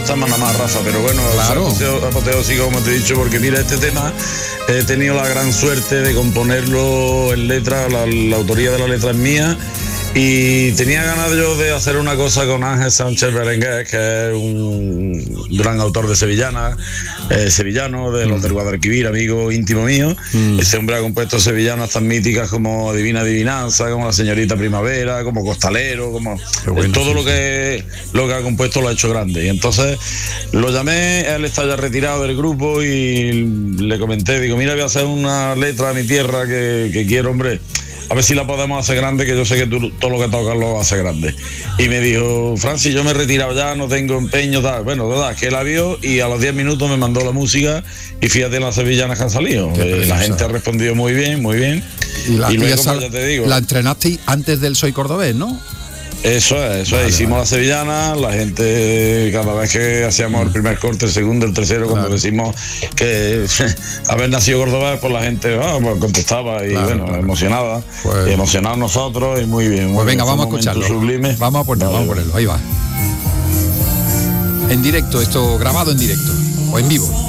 estamos nada más, Rafa, pero bueno, claro. apoteósico, como te he dicho, porque mira, este tema he tenido la gran suerte de componerlo en letra, la autoría de la letra es mía. Y tenía ganas yo de hacer una cosa con Ángel Sánchez Berenguer, que es un gran autor de sevillana, sevillano, de los del Guadalquivir, amigo íntimo mío. Ese hombre ha compuesto sevillanas tan míticas como Divina Adivinanza, como La Señorita Primavera, como Costalero, como bueno, todo lo que ha compuesto lo ha hecho grande. Y entonces lo llamé, él está ya retirado del grupo y le comenté, digo, mira, voy a hacer una letra a mi tierra que quiero, hombre, a ver si la podemos hacer grande, que yo sé que tú todo lo que tocas lo hace grande. Y me dijo, Francis, yo me he retirado ya, no tengo empeño, tal. Bueno, verdad, que la vio y a los 10 minutos me mandó la música y fíjate las sevillanas que han salido. La gente ha respondido muy bien, muy bien. Y luego, pues, ya te digo, la entrenaste antes del Soy Cordobés, ¿no? Eso es, hicimos la sevillana, la gente, cada vez que hacíamos el primer corte, el segundo, el tercero, cuando decimos que haber nacido Córdoba, pues la gente pues contestaba y emocionada, y emocionados nosotros, y muy bien. Pues venga, vamos a escucharlo. Sublime. Vamos a ponerlo, ahí va. En directo, esto grabado en directo, o en vivo.